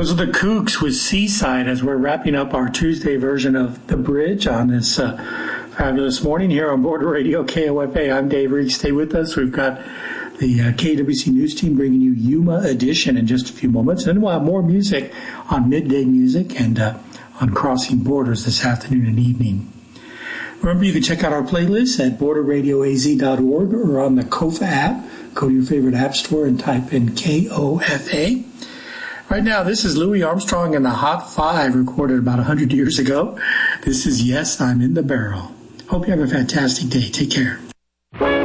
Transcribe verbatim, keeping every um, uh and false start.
Those are the Kooks with Seaside as we're wrapping up our Tuesday version of The Bridge on this uh, fabulous morning here on Border Radio K O F A. I'm Dave Reed. Stay with us. We've got the uh, K W C News Team bringing you Yuma Edition in just a few moments. And then we'll have more music on Midday Music and uh, on Crossing Borders this afternoon and evening. Remember, you can check out our playlist at border radio a z dot org or on the K O F A app. Go to your favorite app store and type in K O F A. Right now, this is Louis Armstrong and the Hot Five, recorded about one hundred years ago. This is Yes, I'm in the Barrel. Hope you have a fantastic day. Take care.